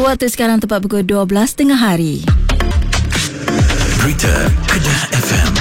Waktu sekarang tepat pukul 12 tengah hari. Berita Kedah FM.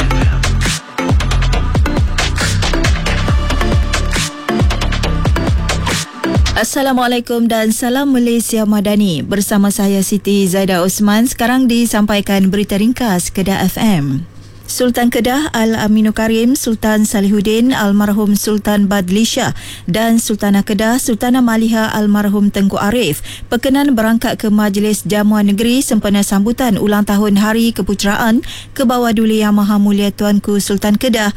Assalamualaikum dan salam Malaysia Madani. Bersama saya Siti Zaidah Osman. Sekarang disampaikan berita ringkas Kedah FM. Sultan Kedah Al-Aminu Karim, Sultan Salihuddin Almarhum Sultan Badlisha dan Sultanah Kedah Sultanah Maliha Almarhum Tengku Arif berkenan berangkat ke Majlis Jamuan Negeri sempena sambutan ulang tahun Hari Keputeraan Kebawah Duli Yang Maha Mulia Tuanku Sultan Kedah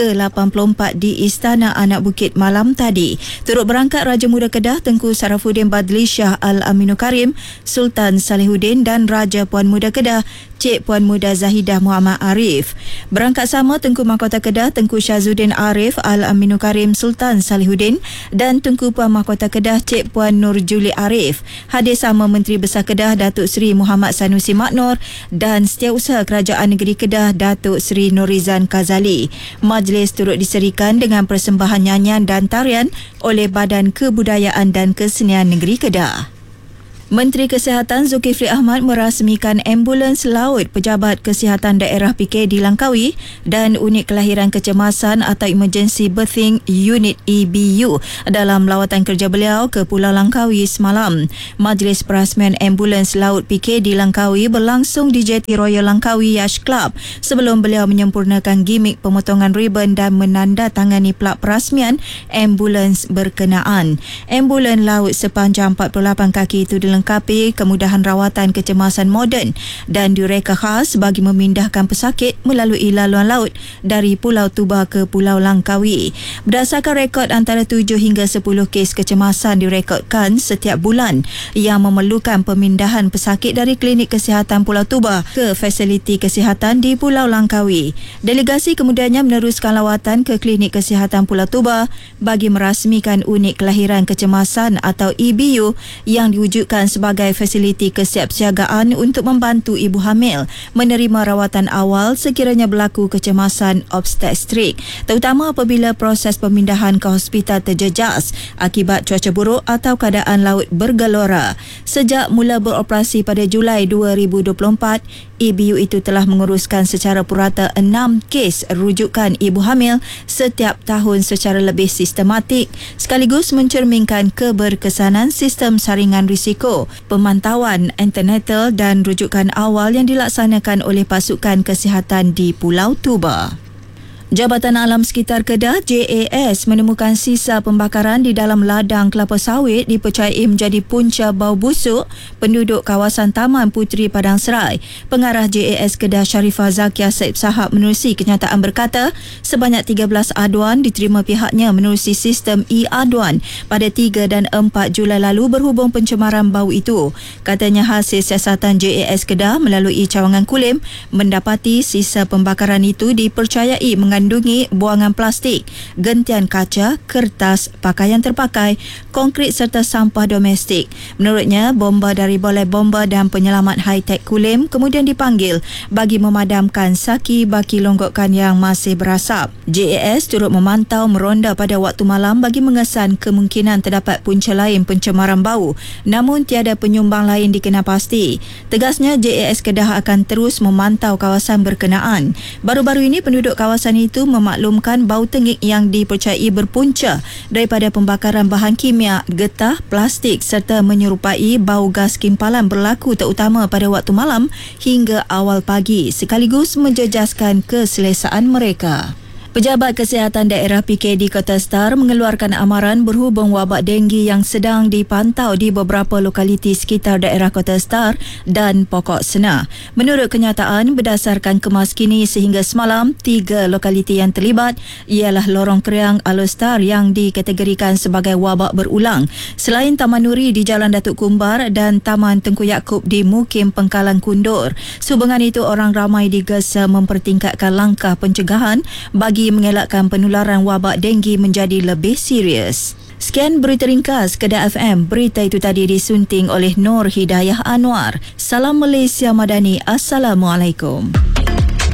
ke-84 di Istana Anak Bukit malam tadi. Turut berangkat Raja Muda Kedah Tengku Sarafuddin Badlisha Al-Aminu Karim, Sultan Salihuddin dan Raja Puan Muda Kedah Cik Puan Muda Zahidah Muhammad Arif. Berangkat sama Tengku Mahkota Kedah Tengku Syazuddin Arif Al-Aminu Karim Sultan Salihuddin dan Tengku Puan Mahkota Kedah Cik Puan Nur Juli Arif. Hadir sama Menteri Besar Kedah Datuk Seri Muhammad Sanusi Maknor dan Setiausaha Kerajaan Negeri Kedah Datuk Seri Norizan Kazali. Majlis turut diserikan dengan persembahan nyanyian dan tarian oleh Badan Kebudayaan dan Kesenian Negeri Kedah. Menteri Kesihatan Zulkifli Ahmad merasmikan ambulans laut Pejabat Kesihatan Daerah PKD Langkawi dan Unit Kelahiran Kecemasan atau Emergency Birthing Unit EBU dalam lawatan kerja beliau ke Pulau Langkawi semalam. Majlis perasmian ambulans laut PKD Langkawi berlangsung di Jeti Royal Langkawi Yacht Club sebelum beliau menyempurnakan gimik pemotongan ribbon dan menandatangani plak perasmian ambulans berkenaan. Ambulans laut sepanjang 48 kaki itu dilengkapi kemudahan rawatan kecemasan moden dan direka khas bagi memindahkan pesakit melalui laluan laut dari Pulau Tuba ke Pulau Langkawi. Berdasarkan rekod, antara 7 hingga 10 kes kecemasan direkodkan setiap bulan yang memerlukan pemindahan pesakit dari Klinik Kesihatan Pulau Tuba ke fasiliti kesihatan di Pulau Langkawi. Delegasi kemudiannya meneruskan lawatan ke Klinik Kesihatan Pulau Tuba bagi merasmikan unit kelahiran kecemasan atau EBU yang diwujudkan sebagai fasiliti kesiapsiagaan untuk membantu ibu hamil menerima rawatan awal sekiranya berlaku kecemasan obstetrik, terutama apabila proses pemindahan ke hospital terjejas akibat cuaca buruk atau keadaan laut bergelora. Sejak mula beroperasi pada Julai 2024, EBU itu telah menguruskan secara purata 6 kes rujukan ibu hamil setiap tahun secara lebih sistematik, sekaligus mencerminkan keberkesanan sistem saringan risiko, pemantauan antenatal dan rujukan awal yang dilaksanakan oleh pasukan kesihatan di Pulau Tuba. Jabatan Alam Sekitar Kedah JAS menemukan sisa pembakaran di dalam ladang kelapa sawit dipercayai menjadi punca bau busuk penduduk kawasan Taman Puteri Padang Serai. Pengarah JAS Kedah Sharifah Zakiah Saib Sahab menerusi kenyataan berkata sebanyak 13 aduan diterima pihaknya menerusi sistem e-aduan pada 3 dan 4 Julai lalu berhubung pencemaran bau itu. Katanya hasil siasatan JAS Kedah melalui cawangan kulim mendapati sisa pembakaran itu dipercayai mengandungi buangan plastik, gentian kaca, kertas, pakaian terpakai, konkrit serta sampah domestik. Menurutnya, bomba dari Balai Bomba dan Penyelamat High-Tech Kulim kemudian dipanggil bagi memadamkan saki baki longgokan yang masih berasap. JAS turut memantau meronda pada waktu malam bagi mengesan kemungkinan terdapat punca lain pencemaran bau, namun tiada penyumbang lain dikenal pasti. Tegasnya, JAS Kedah akan terus memantau kawasan berkenaan. Baru-baru ini penduduk kawasan itu memaklumkan bau tengik yang dipercayai berpunca daripada pembakaran bahan kimia, getah, plastik serta menyerupai bau gas kimpalan berlaku terutama pada waktu malam hingga awal pagi, sekaligus menjejaskan keselesaan mereka. Pejabat Kesihatan Daerah PKD Kota Star mengeluarkan amaran berhubung wabak denggi yang sedang dipantau di beberapa lokaliti sekitar daerah Kota Star dan Pokok Sena. Menurut kenyataan, berdasarkan kemas kini sehingga semalam, 3 lokaliti yang terlibat ialah Lorong Kriang Alostar yang dikategorikan sebagai wabak berulang, selain Taman Nuri di Jalan Datuk Kumbar dan Taman Tengku Yaakob di Mukim Pengkalan Kundur. Sehubungan itu, orang ramai digesa mempertingkatkan langkah pencegahan bagi mengelakkan penularan wabak denggi menjadi lebih serius. Sekian berita ringkas Kedah FM. Berita itu tadi disunting oleh Nur Hidayah Anwar. Salam Malaysia Madani. Assalamualaikum.